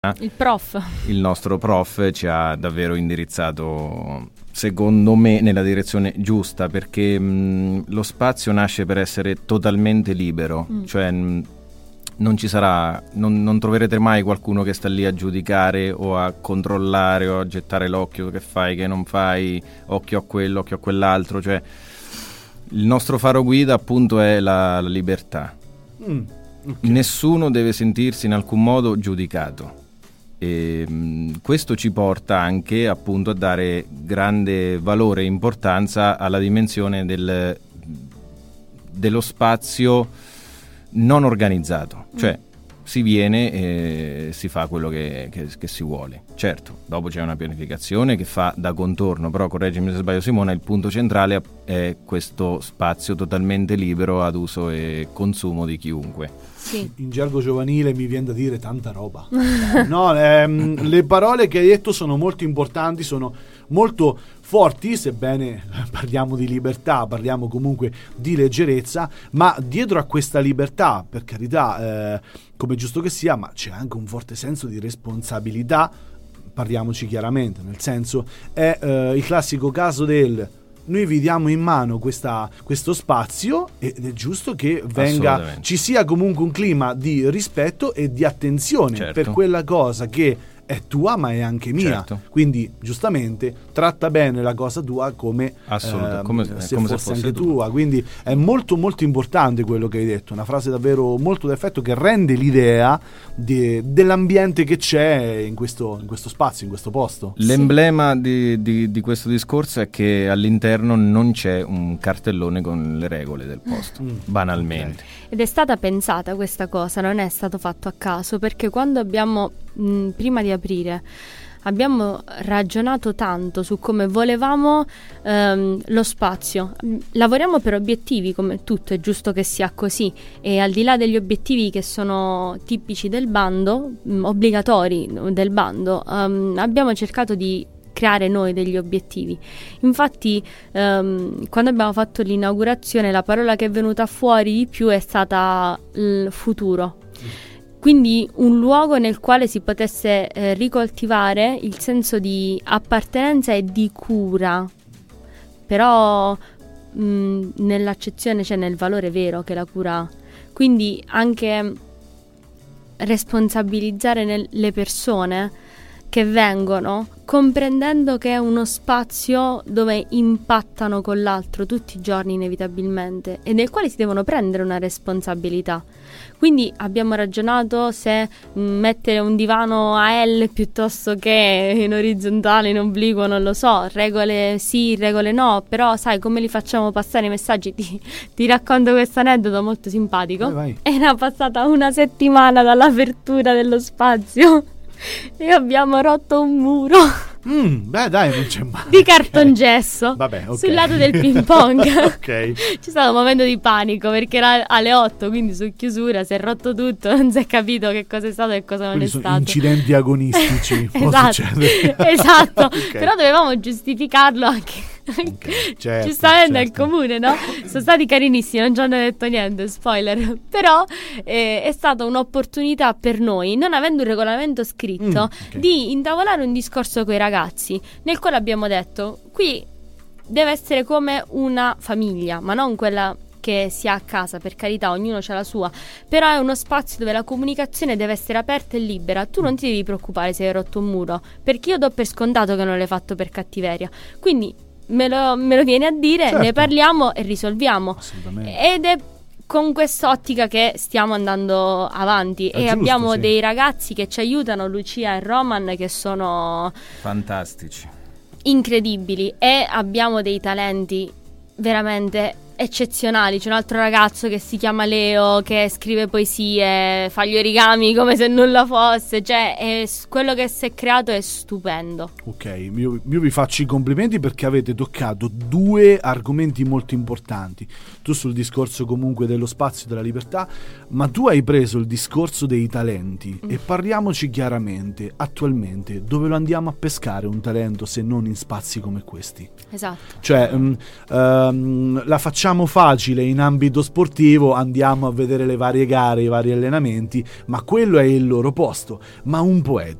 Il nostro prof ci ha davvero indirizzato, secondo me, nella direzione giusta, perché lo spazio nasce per essere totalmente libero, cioè non ci sarà, non troverete mai qualcuno che sta lì a giudicare o a controllare o a gettare l'occhio, che fai, che non fai, occhio a quello, occhio a quell'altro, cioè il nostro faro guida appunto è la libertà. Okay. Nessuno deve sentirsi in alcun modo giudicato. E questo ci porta anche appunto a dare grande valore e importanza alla dimensione dello spazio non organizzato, cioè si viene e si fa quello che si vuole. Certo, dopo c'è una pianificazione che fa da contorno, però correggimi se sbaglio Simona, il punto centrale è questo spazio totalmente libero ad uso e consumo di chiunque. Sì. In gergo giovanile mi viene da dire tanta roba. No, le parole che hai detto sono molto importanti, sono molto forti, sebbene parliamo di libertà, parliamo comunque di leggerezza, ma dietro a questa libertà, per carità, come giusto che sia, ma c'è anche un forte senso di responsabilità, parliamoci chiaramente, nel senso è il classico caso del noi vi diamo in mano questo spazio ed è giusto che ci sia comunque un clima di rispetto e di attenzione per quella cosa che è tua ma è anche mia, quindi giustamente tratta bene la cosa tua come se fosse anche tua, quindi è molto molto importante quello che hai detto, una frase davvero molto d'effetto che rende l'idea dell'ambiente che c'è in questo spazio, in questo posto. L'emblema di questo discorso è che all'interno non c'è un cartellone con le regole del posto, banalmente. Ed è stata pensata questa cosa, non è stato fatto a caso, perché quando abbiamo prima di aprire abbiamo ragionato tanto su come volevamo lo spazio. Lavoriamo per obiettivi, come tutto, è giusto che sia così, e al di là degli obiettivi che sono tipici del bando, obbligatori del bando, abbiamo cercato di creare noi degli obiettivi. Infatti quando abbiamo fatto l'inaugurazione la parola che è venuta fuori di più è stata il futuro. Quindi un luogo nel quale si potesse ricoltivare il senso di appartenenza e di cura, però nell'accezione, cioè nel valore vero che la cura ha. Quindi anche responsabilizzare le persone che vengono, comprendendo che è uno spazio dove impattano con l'altro tutti i giorni inevitabilmente e nel quale si devono prendere una responsabilità. Quindi abbiamo ragionato se mettere un divano a L piuttosto che in orizzontale, in obliquo, non lo so, regole sì, regole no, però sai come li facciamo passare i messaggi? Ti racconto questo aneddoto molto simpatico. Vai. Era passata una settimana dall'apertura dello spazio e abbiamo rotto un muro. Beh dai, non c'è mai. Di cartongesso. Vabbè, okay. Sul lato del ping pong. Ok. C'è stato un momento di panico perché era alle 8, quindi su chiusura si è rotto tutto, non si è capito che cosa è stato e cosa non quindi è sono stato. Incidenti agonistici. Esatto. Okay. Però dovevamo giustificarlo anche. Certo, giustamente al comune, no? Sono stati carinissimi, non ci hanno detto niente, spoiler. Però è stata un'opportunità per noi, non avendo un regolamento scritto, di intavolare un discorso con i ragazzi, nel quale abbiamo detto: qui deve essere come una famiglia, ma non quella che si ha a casa, per carità, ognuno c'ha la sua, però è uno spazio dove la comunicazione deve essere aperta e libera. Tu non ti devi preoccupare se hai rotto un muro, perché io do per scontato che non l'hai fatto per cattiveria, quindi me lo vieni a dire, certo, ne parliamo e risolviamo. Ed è con quest'ottica che stiamo andando avanti. È e giusto, abbiamo dei ragazzi che ci aiutano, Lucia e Roman, che sono fantastici, incredibili, e abbiamo dei talenti veramente eccezionali. C'è un altro ragazzo che si chiama Leo, che scrive poesie, fa gli origami come se nulla fosse, cioè quello che si è creato è stupendo. Ok, io vi faccio i complimenti perché avete toccato due argomenti molto importanti. Tu sul discorso comunque dello spazio e della libertà, ma tu hai preso il discorso dei talenti e parliamoci chiaramente. Attualmente dove lo andiamo a pescare un talento se non in spazi come questi? Esatto. Cioè la facciamo diciamo facile in ambito sportivo, andiamo a vedere le varie gare, i vari allenamenti, ma quello è il loro posto. Ma un poeta